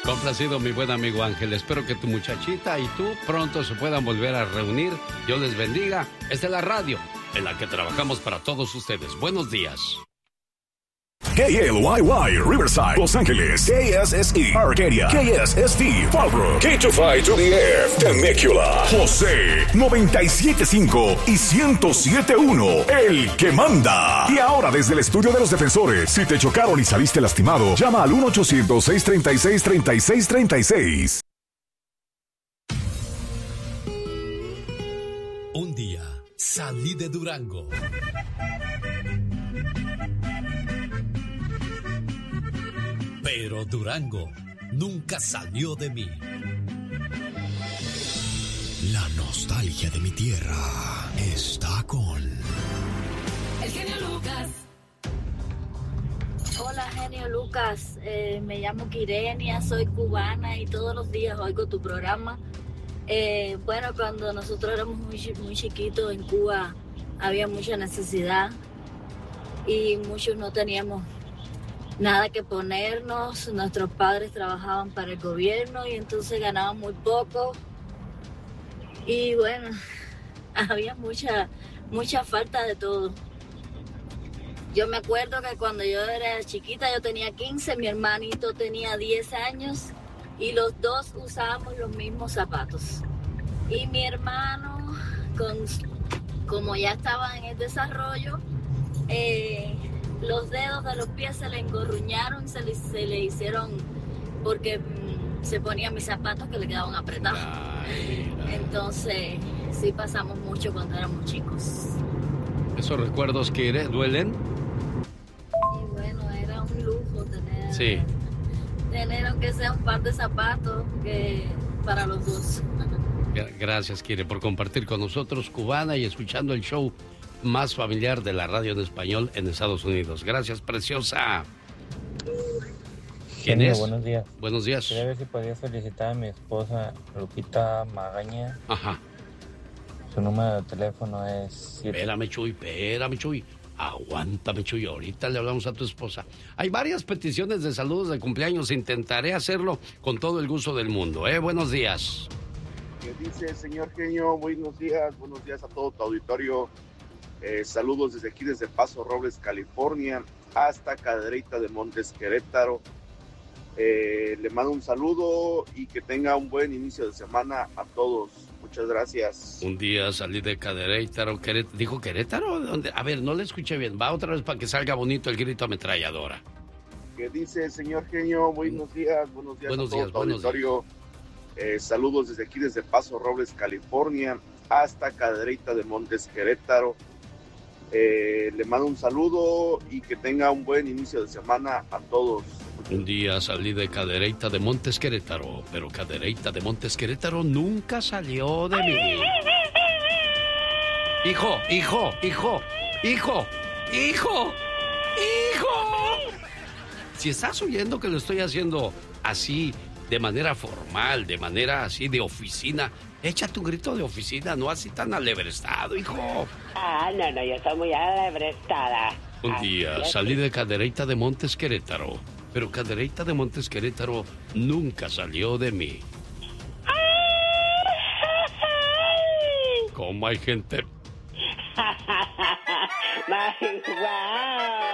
Complacido, mi buen amigo Ángel. Espero que tu muchachita y tú pronto se puedan volver a reunir. Dios les bendiga. Esta es la radio en la que trabajamos para todos ustedes. Buenos días. KLYY, Riverside, Los Ángeles, KSSE, Arcadia, KSST, Fallbrook, K25-2DF, Temecula, José, 97.5 y 107.1, el que manda. Y ahora desde el estudio de los defensores, si te chocaron y saliste lastimado, llama al 1-800-636-3636. Un día salí de Durango. Pero Durango nunca salió de mí. La nostalgia de mi tierra está con el genio Lucas. Hola, genio Lucas. Me llamo Kirenia, soy cubana y todos los días oigo tu programa. Bueno, cuando nosotros éramos muy chiquitos en Cuba había mucha necesidad y muchos no teníamos nada que ponernos. Nuestros padres trabajaban para el gobierno y entonces ganaban muy poco. Y bueno, había mucha falta de todo. Yo me acuerdo que cuando yo era chiquita, yo tenía 15, mi hermanito tenía 10 años y los dos usábamos los mismos zapatos. Y mi hermano, como ya estaba en el desarrollo, los dedos de los pies se le engorruñaron, se le hicieron, porque se ponían mis zapatos que le quedaban apretados. Entonces, sí pasamos mucho cuando éramos chicos. ¿Esos recuerdos que duelen? Y bueno, era un lujo tener aunque sea un par de zapatos para los dos. Gracias, Kire, por compartir con nosotros, cubana, y escuchando el show más familiar de la radio en español en Estados Unidos. Gracias, preciosa. ¿Quién es? Buenos días. Buenos días. Quería ver si podía solicitar a mi esposa, Lupita Magaña. Ajá. Su número de teléfono es... Espérame, Chuy. Aguántame, Chuy. Ahorita le hablamos a tu esposa. Hay varias peticiones de saludos de cumpleaños. Intentaré hacerlo con todo el gusto del mundo. Buenos días. ¿Qué dice, señor genio? Buenos días a todo tu auditorio. Saludos desde aquí, desde Paso Robles, California, hasta Cadereyta de Montes, Querétaro. Le mando un saludo y que tenga un buen inicio de semana a todos. Muchas gracias. Un día salí de Cadereyta, ¿dijo Querétaro? ¿Dónde? A ver, no le escuché bien. Va otra vez para que salga bonito el grito ametralladora. ¿Qué dice, señor genio? Buenos días a todo tu auditorio. Saludos desde aquí, desde Paso Robles, California, hasta Cadereyta de Montes, Querétaro. Le mando un saludo y que tenga un buen inicio de semana a todos. Un día salí de Cadereyta de Montes, Querétaro, pero Cadereyta de Montes, Querétaro nunca salió de mí. Hijo. Si estás oyendo que lo estoy haciendo así, de manera formal, de manera así de oficina, échate un grito de oficina, no así tan alebrestado, hijo. No, yo soy muy alebrestada. Un día salí de Cadereyta de Montes, Querétaro, pero Cadereyta de Montes, Querétaro nunca salió de mí. ¿Cómo hay gente? ¡Wow!